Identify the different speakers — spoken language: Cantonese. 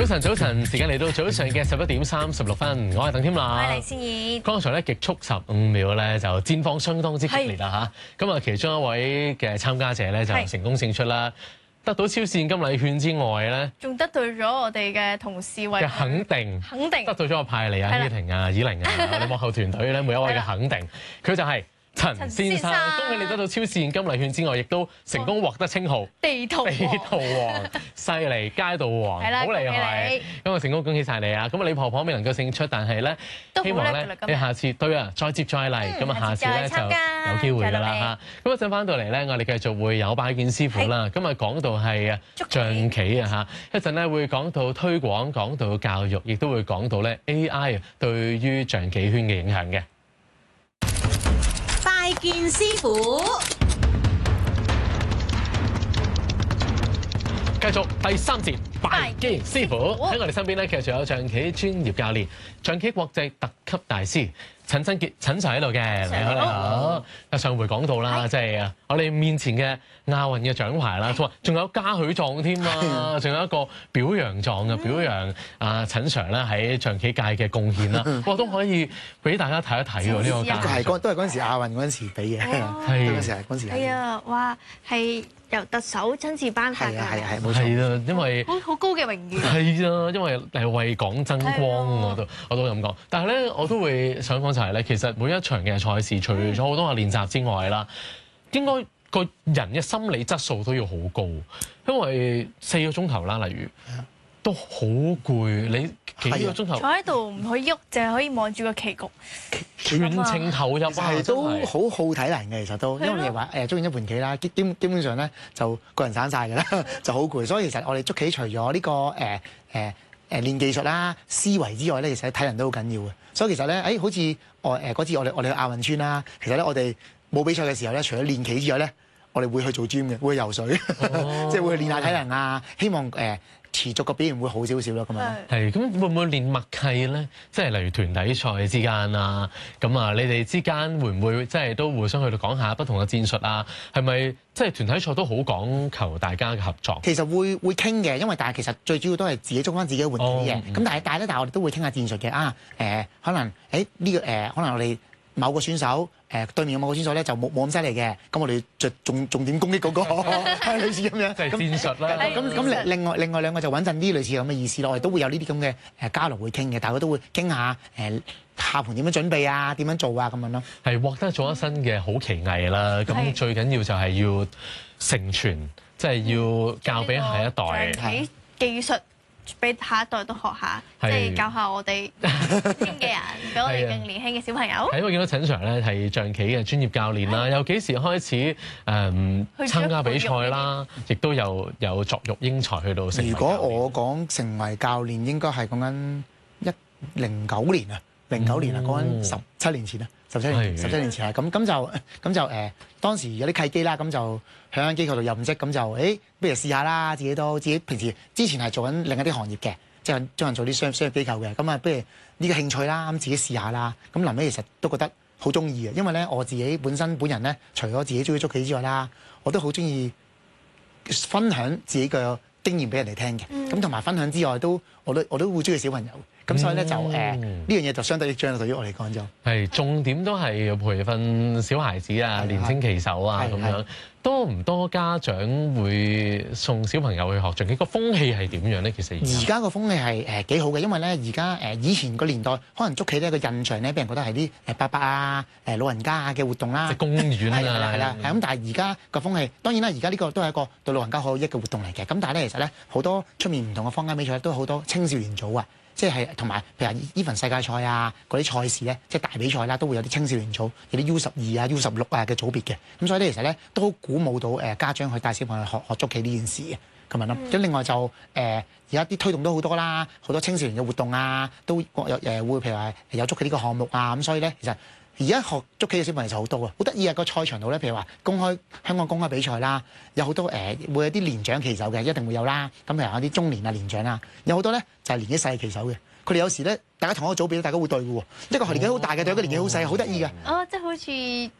Speaker 1: 早晨，早晨，時間嚟到早上嘅11:36，我係鄧添樂，
Speaker 2: 我係黎思怡。
Speaker 1: 剛才咧極速15秒咧就戰況相當之激烈啦嚇，咁啊其中一位嘅參加者咧就成功勝出啦，得到超市現金禮券之外咧，仲得到咗我哋嘅同事嘅肯定，得到咗個派利啊、依婷啊、以玲啊，我哋幕後團隊咧每一位嘅肯定，佢就係陳先生，恭喜你得到超市現金禮券之外，亦都成功獲得稱號地圖王，犀利街道王，好厲害！咁啊成功恭喜晒你啊！咁啊你婆婆未能夠勝出，但係咧希望咧你下次對啊再接再厲，咁啊下次咧就有機會㗎啦嚇。咁一陣翻到嚟咧，我哋繼續會有拜見師傅啦。今日講到係象棋啊嚇，一陣咧會講到推廣，講到教育，亦都會講到咧 AI 對於象棋圈嘅影響嘅。
Speaker 2: 拜見師傅，
Speaker 1: 繼續第三節拜見師傅。喺我哋身邊咧，其實仲有象棋專業教練、象棋國際特級大師陳振傑陳 Sir 喺度嘅。你好，你好。上回講到啦，即係我哋面前嘅亞運嘅獎牌啦，仲有嘉許狀添啊，仲有一個表揚狀嘅表揚啊陳 Sir 咧喺象棋界嘅貢獻啦，我都可以俾大家睇一睇喎呢個嘉許。
Speaker 3: 都係嗰陣時亞運嗰陣時俾嘅，嗰陣時係嗰陣時。
Speaker 2: 係啊，哇，係由特首親自頒發㗎。
Speaker 3: 係冇錯。
Speaker 1: 係啊，因為
Speaker 2: 好高嘅榮譽。
Speaker 1: 係啊，因為係為港爭光，我都咁講。但係咧，我都會想講就係咧，其實每一場嘅賽事，除咗好多嘅練習之外啦，應該個人嘅心理質素都要好高，因為4個鐘頭啦，例如都好攰，你幾個鐘頭
Speaker 2: 坐喺度唔可以喐，淨係可以望住個棋局，
Speaker 1: 全程投入啊，
Speaker 3: 係都好耗體能嘅，其實都，因為你話捉完一盤棋啦，基本上咧就個人散晒㗎啦，就好攰。所以其實我哋捉棋除咗呢個練技術啦、思維之外咧，其實體能都好緊要嘅。所以其實咧，好似嗰次我哋去亞運村啦，其實咧我哋冇比賽嘅時候咧，除咗練棋之外咧，我哋會去做 gym 嘅，會去游水，即係會去練下體能啊。希望持續個表現會好少少咯，咁樣。係，咁會唔會練默契咧？即係例如團體賽之間啊，咁啊，你哋之間會唔會即係都互相去到講下不同嘅戰術啊？係咪即係團體賽都好講求大家嘅合作？其實會傾嘅，因為但係其實最主要都係自己捉翻自己嘅玩棋嘅。咁但係我哋都會傾下戰術嘅啊。可能呢個可能我哋某個選手。對面嘅某個選手咧就冇咁犀利嘅，咁我哋就重點攻擊嗰個，類似咁樣，即係戰術啦。咁另外兩個就穩陣啲，類似咁嘅意思咯。我哋都會有呢啲咁嘅交流會傾嘅，大家都會傾下下盤點樣準備啊，點樣做啊咁樣咯。係獲得咗一身嘅好棋藝啦，咁最緊要就係要承傳，即係要教俾下一代
Speaker 2: 喺技術。俾下一代都學下，即係教下我哋年輕嘅人，俾我哋更年輕嘅小朋友。喺我見到陳 Sir 咧係象棋嘅專業教練啦，由幾時開始參加比賽啦？亦都有作育英才去到成為教練。如果我講成為教練，應該係講緊09年啊，09年啊，講緊17年前啦。17年前係咁就當時有啲契機啦，咁就喺間機構度任職，咁就不如試下啦，自己平時之前係做緊另一啲行業嘅，即係專門做啲商業機構嘅，咁啊不如呢個興趣啦，咁自己試下啦，咁臨尾其實都覺得好中意嘅，因為咧我自己本人咧，除咗自己中意捉棋之外啦，我都好中意分享自己嘅經驗俾人哋聽嘅，咁同埋分享之外我都會中意小朋友。咁所以咧就呢樣嘢就相得益彰，對於我嚟講就係重點都係要培訓小孩子啊、年輕棋手啊咁樣。多唔多家長會送小朋友去學象棋？個風氣係點樣咧？其實而家個風氣係幾好嘅，因為咧而家以前個年代可能捉棋咧個印象咧，俾人覺得係啲伯伯啊、老人家啊嘅活動啦，即係公園啊，係啦。咁但係而家個風氣當然啦，而家呢個都係一個對老人家好有益嘅活動嚟嘅。咁但係咧其實咧好多出面唔同嘅坊間比賽都好多青少年組啊。即係同埋，譬如even世界賽啊，嗰啲賽事咧，即係大比賽啦，都會有啲青少年組，有啲 U12啊、U16啊嘅組別嘅。咁所以咧，其實咧都好鼓舞到家長去帶小朋友學捉棋呢件事嘅咁樣咯。咁另外就而家啲推動都好多啦，好多青少年嘅活動啊，都會譬如話有捉棋呢個項目啊。咁所以咧，其實而家學捉棋嘅小朋友就好多啊，好得意啊！個賽場度咧，譬如話香港公開比賽啦，有好多會有啲年長棋手嘅，一定會有啦。咁譬如有啲中年啊、年長啊，有好多咧就係年紀細嘅棋手嘅。佢哋有時咧，大家同一個組別大家會對嘅喎。一個係年紀好大嘅對一個年紀好細，好得意嘅。 即係好似